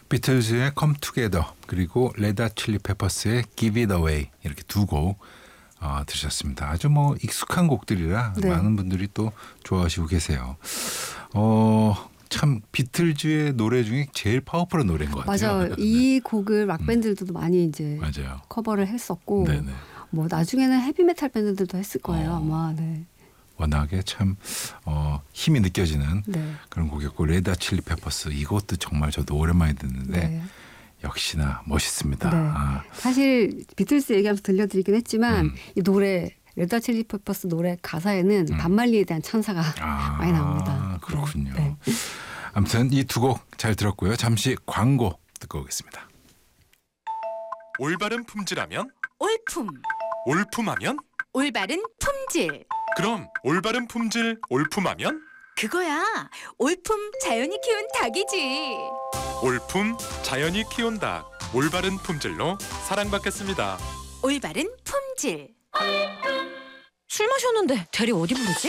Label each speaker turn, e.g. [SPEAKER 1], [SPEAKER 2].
[SPEAKER 1] 비틀즈의 Come Together 그리고 레드 핫 칠리 페퍼스의 Give It Away 이렇게 두 곡 들으셨습니다. 아주 뭐 익숙한 곡들이라
[SPEAKER 2] 네.
[SPEAKER 1] 많은 분들이 또 좋아하시고 계세요. 참 비틀즈의 노래 중에 제일 파워풀한 노래인 것 같아요.
[SPEAKER 2] 맞아요. 이 곡을 락 밴드들도 많이 이제
[SPEAKER 1] 맞아요.
[SPEAKER 2] 커버를 했었고,
[SPEAKER 1] 네네.
[SPEAKER 2] 뭐 나중에는 헤비메탈 밴드들도 했을 거예요. 아마. 네.
[SPEAKER 1] 워낙에 참 힘이 느껴지는
[SPEAKER 2] 네.
[SPEAKER 1] 그런 곡이었고 레드 핫 칠리 페퍼스 이것도 정말 저도 오랜만에 듣는데
[SPEAKER 2] 네.
[SPEAKER 1] 역시나 멋있습니다.
[SPEAKER 2] 네. 사실 비틀스 얘기하면서 들려드리긴 했지만 이 노래 레드 핫 칠리 페퍼스 노래 가사에는 반말리에 대한 찬사가 많이 나옵니다.
[SPEAKER 1] 그렇군요.
[SPEAKER 2] 네.
[SPEAKER 1] 아무튼 이 두 곡 잘 들었고요. 잠시 광고 듣고 오겠습니다.
[SPEAKER 3] 올바른 품질하면
[SPEAKER 4] 올품,
[SPEAKER 3] 올품하면
[SPEAKER 4] 올바른 품질.
[SPEAKER 3] 그럼 올바른 품질 올품하면
[SPEAKER 4] 그거야. 올품 자연이 키운 닭이지.
[SPEAKER 3] 올품 자연이 키운 닭 올바른 품질로 사랑받겠습니다.
[SPEAKER 4] 올바른 품질. 술 마셨는데 대리 어디 부르지?